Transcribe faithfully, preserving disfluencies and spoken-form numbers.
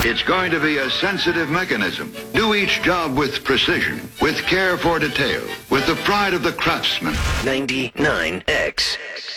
It's going to be a sensitive mechanism. Do each job with precision, with care for detail, with the pride of the craftsman. ninety-nine X.